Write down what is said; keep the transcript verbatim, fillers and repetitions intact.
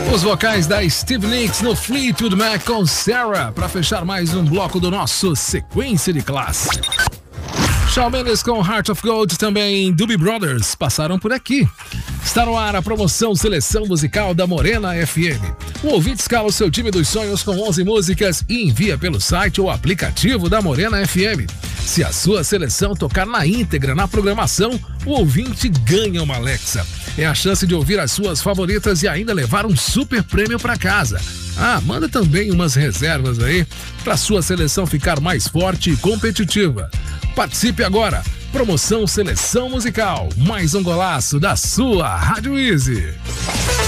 Os vocais da Stevie Nicks no Fleetwood Mac com Sarah, para fechar mais um bloco do nosso Sequência de Classe. Shawn Mendes com Heart of Gold, também Doobie Brothers passaram por aqui. Está no ar a promoção Seleção Musical da Morena F M. O ouvinte escala o seu time dos sonhos com onze músicas e envia pelo site ou aplicativo da Morena F M. Se a sua seleção tocar na íntegra na programação, o ouvinte ganha uma Alexa. É a chance de ouvir as suas favoritas e ainda levar um super prêmio para casa. Ah, manda também umas reservas aí para sua seleção ficar mais forte e competitiva. Participe agora. Promoção Seleção Musical. Mais um golaço da sua Rádio Easy.